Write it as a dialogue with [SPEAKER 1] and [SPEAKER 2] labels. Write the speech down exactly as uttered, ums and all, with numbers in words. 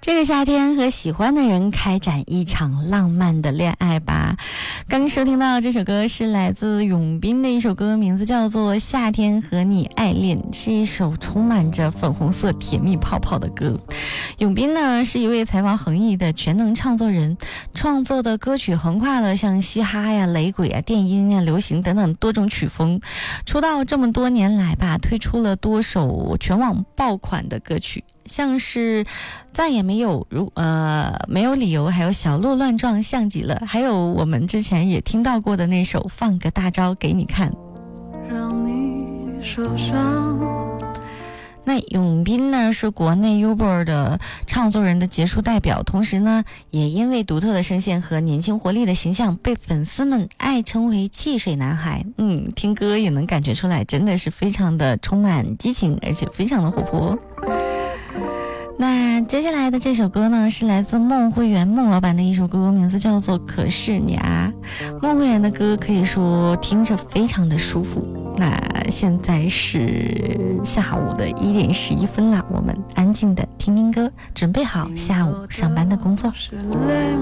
[SPEAKER 1] 这个夏天和喜欢的人开展一场浪漫的恋爱吧。刚刚收听到这首歌是来自永斌的一首歌，名字叫做《夏天和你爱恋》，是一首充满着粉红色甜蜜泡泡的歌。永斌呢是一位才华横溢的全能创作人，创作的歌曲横跨了像嘻哈呀、雷鬼啊、电音呀、流行等等多种曲风。出道这么多年来吧，推出了多首全网爆款的歌曲，像是再也没有如呃没有理由，还有小鹿乱撞像极了，还有我们之前也听到过的那首放个大招给你看。
[SPEAKER 2] 让你受伤。
[SPEAKER 1] 那永斌呢是国内 Uber 的唱作人的杰出代表，同时呢也因为独特的声线和年轻活力的形象被粉丝们爱称为汽水男孩。嗯，听歌也能感觉出来，真的是非常的充满激情，而且非常的活泼。那接下来的这首歌呢是来自孟慧圆孟老板的一首歌，名字叫做《可是你啊》。孟慧圆的歌可以说听着非常的舒服。那现在是下午的一点十一分了，我们安静的听听歌，准备好下午上班的工作。